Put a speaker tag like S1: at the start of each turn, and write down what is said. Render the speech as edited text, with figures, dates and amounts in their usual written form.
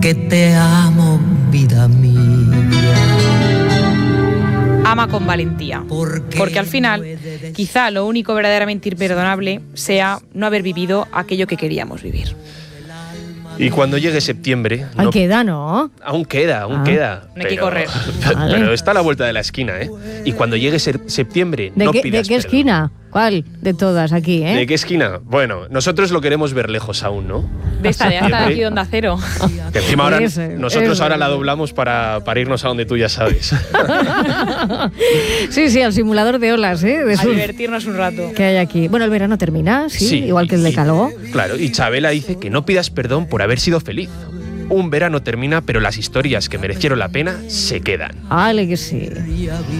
S1: que te amo, vida mía.
S2: Ama con valentía, porque al final quizá lo único verdaderamente imperdonable sea no haber vivido aquello que queríamos vivir.
S3: Y cuando llegue septiembre...
S4: Ahí queda, ¿no?
S3: Aún queda.
S2: No hay que correr.
S4: Vale.
S3: Pero está a la vuelta de la esquina, ¿eh? Y cuando llegue septiembre, no pidas
S4: ¿De qué
S3: perdón.
S4: esquina? ¿Cuál? De todas aquí, ¿eh?
S3: ¿De qué esquina? Bueno, nosotros lo queremos ver lejos aún, ¿no?
S2: De esta de aquí de Onda Cero.
S3: Que encima ahora nosotros
S4: Ese.
S3: ahora la doblamos para irnos a donde tú ya sabes.
S4: Sí, al simulador de olas, ¿eh? De
S2: A
S4: surf
S2: divertirnos un rato.
S4: que hay aquí. Bueno, el verano termina, sí, igual que el decálogo.
S3: Claro, y Chabela dice que no pidas perdón por haber sido feliz. Un verano termina, pero las historias que merecieron la pena se quedan.
S4: Vale, que sí.